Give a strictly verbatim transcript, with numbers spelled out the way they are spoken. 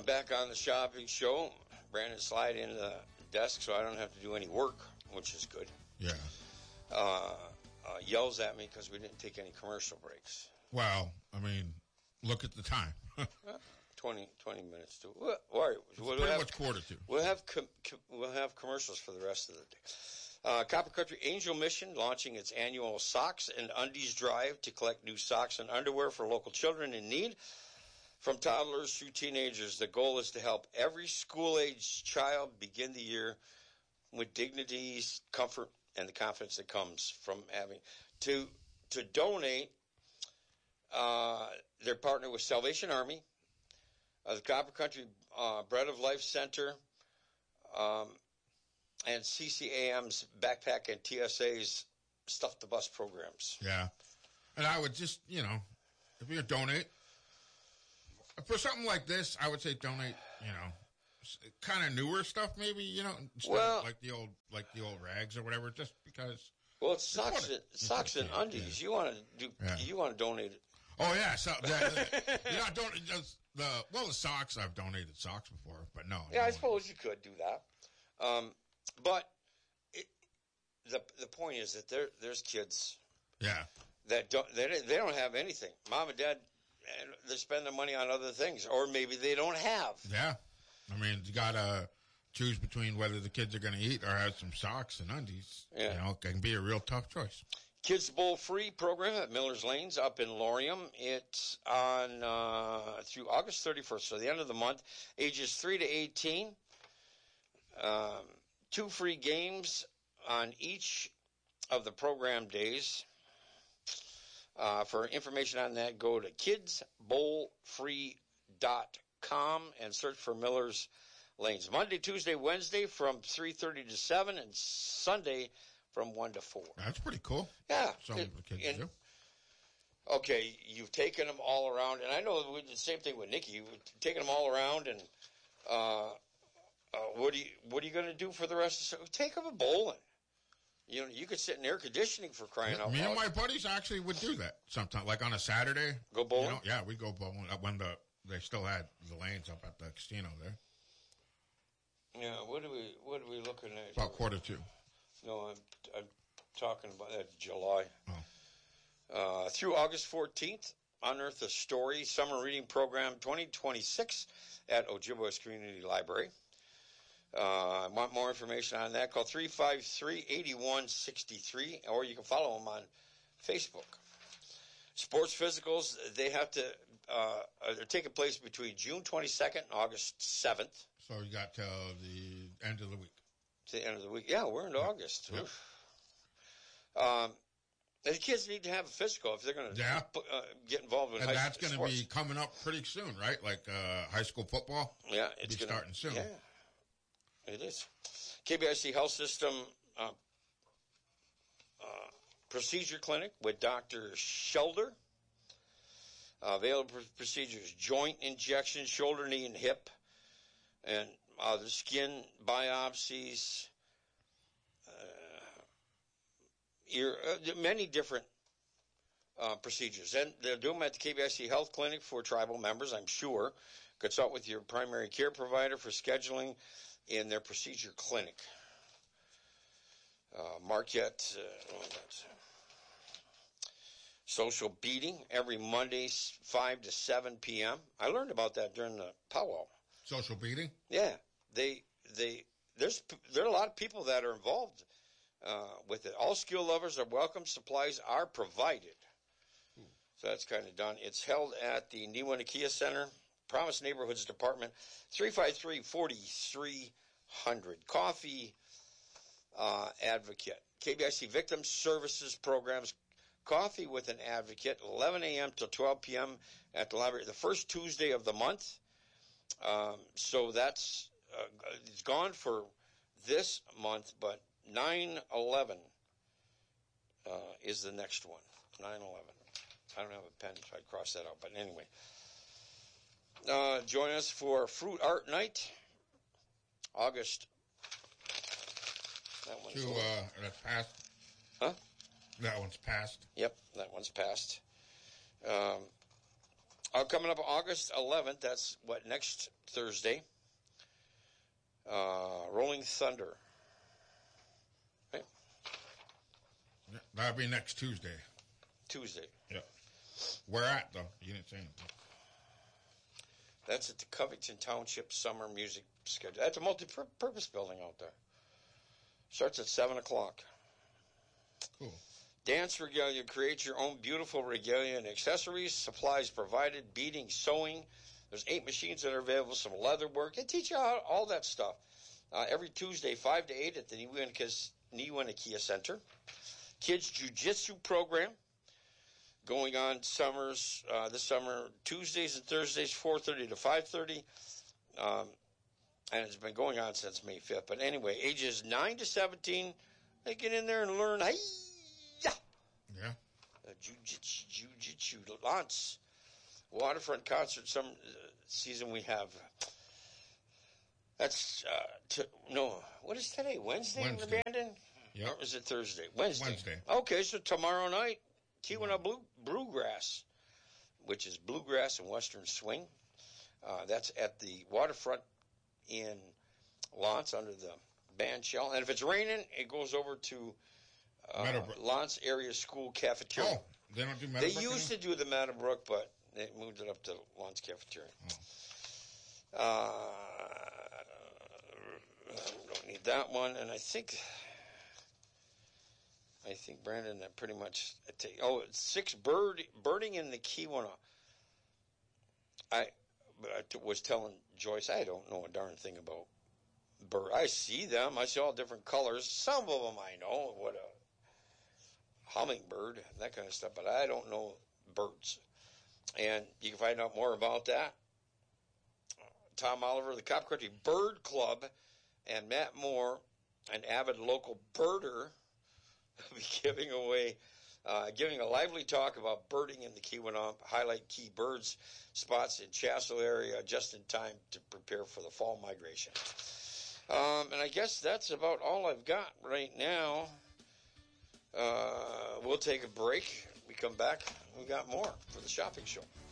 back on the shopping show. Brandon slide in the desk so I don't have to do any work, which is good. Yeah. Uh, uh, yells at me because we didn't take any commercial breaks. Well, I mean, look at the time. twenty, twenty minutes to. Well, all right, it's we'll pretty have, much quarter to. We'll have com- com- we'll have commercials for the rest of the day. Uh, Copper Country Angel Mission launching its annual Socks and Undies drive to collect new socks and underwear for local children in need. From toddlers through teenagers, the goal is to help every school-age child begin the year with dignity, comfort, and the confidence that comes from having to to donate. Uh, they're partnered with Salvation Army, uh, the Copper Country uh, Bread of Life Center, um, and C C A M's Backpack and T S A's Stuff the Bus programs. Yeah. And I would just, you know, if you donate, for something like this, I would say donate, you know, kind of newer stuff maybe, you know, instead well, of like the old like the old rags or whatever, just because. Well, it's socks, and, socks and undies. Yeah. You want to do? Yeah. You want to donate it? Oh yeah, so that, you know, don't just the well the socks. I've donated socks before, but no. Yeah, no I suppose you could do that. Um, but it, the the point is that there there's kids. Yeah. That don't they they don't have anything. Mom and dad, they spend their money on other things, or maybe they don't have. Yeah, I mean you gotta choose between whether the kids are going to eat or have some socks and undies. Yeah. You know, it can be a real tough choice. Kids Bowl Free program at Miller's Lanes up in Laurium. It's on uh, through August thirty-first, so the end of the month. Ages three to eighteen. Um, two free games on each of the program days. Uh, for information on that, go to kids bowl free dot com and search for Miller's Lanes. Monday, Tuesday, Wednesday from three thirty to seven, and Sunday from one to four. That's pretty cool. Yeah. Something for kids and, to do. Okay, you've taken them all around, and I know we did the same thing with Nikki. You've taken them all around, and uh, uh, what are you what are you going to do for the rest of the Take them bowling. You know, you could sit in air conditioning for crying yeah, out me loud. Me and my buddies actually would do that sometimes, like on a Saturday. Go bowling? You know, yeah, we go bowling when the they still had the lanes up at the casino there. Yeah, what are we what are we looking at? About quarter two. No, I'm I'm talking about that July. Oh. Uh, through August fourteenth, Unearth a Story Summer Reading Program twenty twenty-six at Ojibwa's Community Library. Uh, I want more information on that. Call three five three, eight one six three, or you can follow them on Facebook. Sports physicals, they have to, uh, they're taking place between June twenty-second and August seventh. So you got till the end of the week. To the end of the week. Yeah, we're into August. Yep. Um, the kids need to have a physical if they're going to yeah. uh, get involved in and high that's going to be coming up pretty soon, right? Like uh, high school football. Yeah, it's be gonna, starting soon. Yeah, it is. K B I C Health System uh, uh, Procedure Clinic with Doctor Shelder. Uh, available procedures: joint injections, shoulder, knee, and hip, and uh, the skin biopsies. Uh, ear, uh, many different uh, procedures. And they'll do them at the K B I C Health Clinic for tribal members, I'm sure. Consult with your primary care provider for scheduling in their procedure clinic. Uh, Marquette, uh, social beating every Monday, five to seven p.m. I learned about that during the powwow. Social beating? Yeah. They, they, there's, there are a lot of people that are involved uh, with it. All skill lovers are welcome. Supplies are provided. Hmm. So that's kind of done. It's held at the Niwanakia Center, Promise Neighborhoods Department, three five three, four three zero zero. Coffee uh, Advocate. K B I C Victim Services Programs. Coffee with an Advocate, eleven a.m. till twelve p.m. at the library, the first Tuesday of the month. Um, so that's uh, it's gone for this month, but nine eleven uh, is the next one. nine eleven. I don't have a pen, so I'd cross that out. But anyway, uh, join us for Fruit Art Night, August. That one's to, uh, that's passed. Huh? That one's passed. Yep, that one's passed. Um, Uh, coming up August eleventh, that's what, next Thursday, uh, Rolling Thunder. Right? Yeah, that'll be next Tuesday. Tuesday. Yeah. Where at, though? You didn't say anything. That's at the Covington Township Summer Music Schedule. That's a multi-purpose building out there. Starts at seven o'clock. Cool. Dance regalia. Create your own beautiful regalia and accessories. Supplies provided. Beading, sewing. There's eight machines that are available. Some leather work. They teach you how, all that stuff. Uh, every Tuesday, five to eight at the Niwinikia Center. Kids Jiu-Jitsu program. Going on summers, uh, this summer, Tuesdays and Thursdays, four thirty to five thirty. Um, and it's been going on since May fifth. But anyway, ages nine to seventeen, they get in there and learn, hi-ya! Yeah. Uh, jiu-jitsu, jiu-jitsu, lots. Waterfront concert some uh, season we have. That's, uh, t- no, what is today? Wednesday, Wednesday. Brandon? Yep. Or is it Thursday? Wednesday. Wednesday. Okay, so tomorrow night, Keweenaw Blue, Bluegrass, which is bluegrass and western swing. Uh, that's at the Waterfront in Lance under the band shell. And if it's raining, it goes over to uh, Lance Area School Cafeteria. Oh, they don't do Meadowbrook They used anymore? to do the Meadowbrook, but they moved it up to Lance Cafeteria. Oh. Uh, don't need that one. And I think... I think, Brandon, that pretty much take, oh, six bird birding in the Keweenaw. I, but I t- was telling Joyce, I don't know a darn thing about bird. I see them. I see all different colors. Some of them I know, what a hummingbird, that kind of stuff, but I don't know birds. And you can find out more about that. Tom Oliver, the Cop Country Bird Club, and Matt Moore, an avid local birder, will be giving away, uh, giving a lively talk about birding in the Keweenaw, highlight key birds spots in Chassell area just in time to prepare for the fall migration. Um, and I guess that's about all I've got right now. Uh, we'll take a break. We come back, we got more for the shopping show.